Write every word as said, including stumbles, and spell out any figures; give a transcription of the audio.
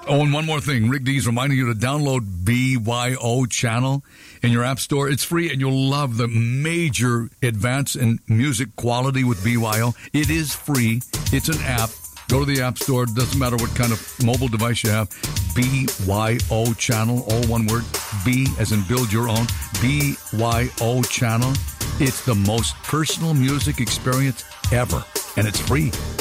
Oh, and one more thing. Rick D's reminding you to download B Y O channel in your app store. It's free, and you'll love the major advance in music quality with B Y O. It is free. It's an app. Go to the app store. It doesn't matter what kind of mobile device you have. B Y O channel, all one word. B as in build your own. B Y O channel. It's the most personal music experience ever, and it's free.